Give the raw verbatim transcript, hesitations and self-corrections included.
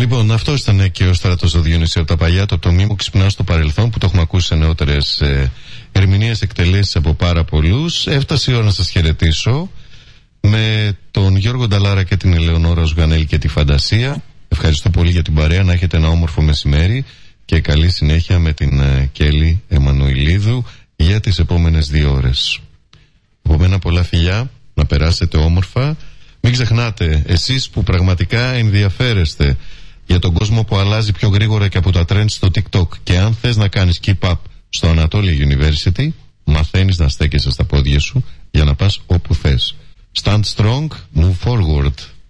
Λοιπόν, αυτό ήταν και ο Στράτος ο Διονυσίου από τα παλιά, το τομί μου ξυπνά στο παρελθόν, που το έχουμε ακούσει σε νεότερες ε, ερμηνείες, εκτελέσεις από πάρα πολλούς. Έφτασε η ώρα να σας χαιρετήσω με τον Γιώργο Νταλάρα και την Ελεονόρα Ζουγανέλη και τη Φαντασία. Ευχαριστώ πολύ για την παρέα, να έχετε ένα όμορφο μεσημέρι και καλή συνέχεια με την ε, Κέλλη Εμμανουηλίδου για τις επόμενες δύο ώρες. Από μένα πολλά φιλιά, να περάσετε όμορφα. Μην ξεχνάτε, εσείς που πραγματικά ενδιαφέρεστε για τον κόσμο που αλλάζει πιο γρήγορα και από τα trends στο TikTok, και αν θες να κάνεις keep up στο Anatolia University, μαθαίνεις να στέκεσαι στα πόδια σου για να πας όπου θες. Stand strong, move forward.